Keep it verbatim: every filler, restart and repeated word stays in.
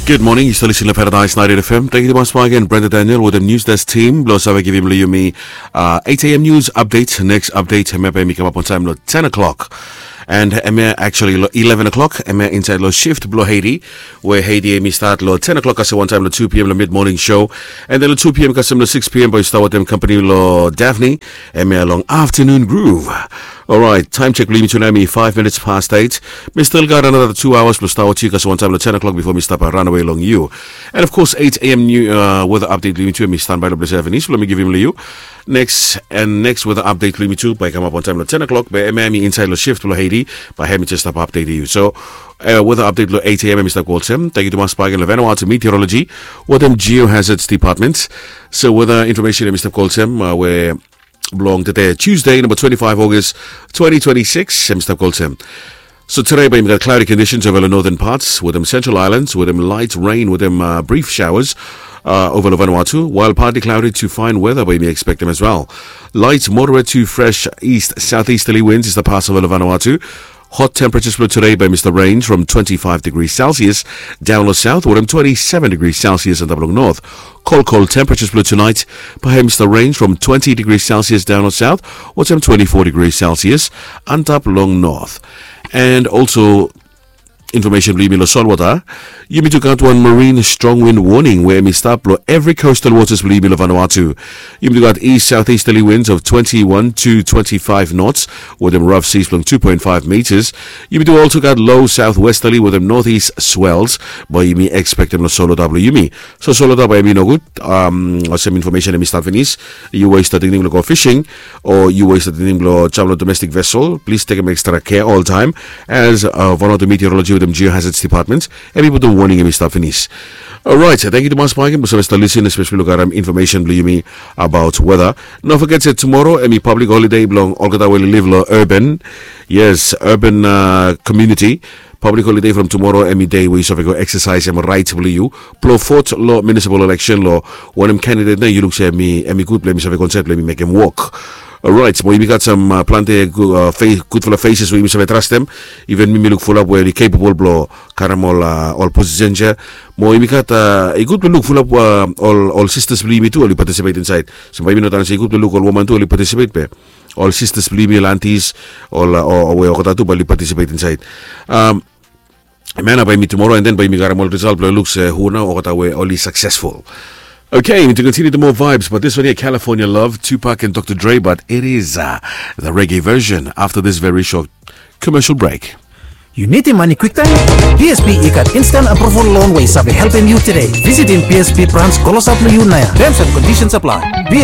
Good morning, you're still listening to Paradise ninety F M. Thank you to my spy again, Brenda Daniel with the News Desk team. Plus, I will give you me uh, eight a.m. news update. Next update, I come up on time, ten o'clock. And I'm actually eleven o'clock. I'm inside lo shift below Haiti, where Haiti me start lo ten o'clock. I say one time lo two p.m. lo mid morning show, and then lo two p.m. custom lo six p.m. By start with them company lo Daphne. I'm long afternoon groove. All right, time check. Leave me to me five minutes past eight. Me still got another two hours plus start with you. Cause one time lo ten o'clock before me stop and run away along you. And of course eight a.m. new uh, weather update. Leave me to me stand by the place seven east. Let me give him you. Next and next weather update. Leave me to by come up on time lo ten o'clock. By me inside lo shift lo Haiti. By having just stop update you. So uh, weather update lo eight a.m. Mister Colson. Thank you to my spy in Vanuatu meteorology. What them geohazards departments. So weather information Mister Colson uh, where belong today Tuesday number twenty-five August twenty twenty-six. Mister Colson. So today, we got cloudy conditions over the northern parts, with them central islands, with them light rain, with them uh, brief showers uh, over the Vanuatu, while partly cloudy to fine weather, we may expect them as well. Light, moderate to fresh east southeasterly winds is the pass over the Vanuatu. Hot temperatures for today by Mister Range from twenty-five degrees Celsius down the south, with them twenty-seven degrees Celsius and up along north. Cold, cold temperatures for tonight by Mister Range from twenty degrees Celsius down the south, with them twenty-four degrees Celsius and up along north. And also, information believe me lo saltwater. You may took out one marine strong wind warning where me stop blow every coastal waters believe me lo Vanuatu. You may got east southeasterly winds of twenty-one to twenty-five knots with them rough seas flowing two point five meters. You may also got low southwesterly with them northeast swells, but you may expect them lo solo W you me. So solo W I mean no good. Um or some information me start finish. You wasted the name go fishing or you wasted the name go travel domestic vessel. Please take extra care all time as uh, one of the meteorology with them geohazards departments and people do warning me stuff finish. Alright, thank you to my spy but so Mister listen especially look at um, information believe me about weather. Don't forget that tomorrow a public holiday belong all that will live lo urban. Yes, urban uh, community. Public holiday from tomorrow, every day we so we go exercise and right to you. Pro fourth law municipal election law. One of them candidate now you look say me and me good play me so we concept let me make him walk. Alright, so we got some uh, plenty good, uh, face, good full of faces we so we trust them. Even me look full up where the capable blow caramel uh, all position. Mo we got uh, a good look full up uh, all all sisters believe me too only participate inside. So maybe not say good look all woman too only participate pe. All sisters believe me aunties all uh, or or or too only participate inside. Um Man, by me tomorrow and then by me caramel result looks uh, who now or that way only successful. Okay, to continue the more vibes, but this one here, California Love, Tupac and Doctor Dre, but it is uh, the reggae version after this very short commercial break. You need the money quick time? P S P ikat instant approval loan way sabi helping you today. Visit in P S P branch Kolosap Layunaya. Terms and conditions apply.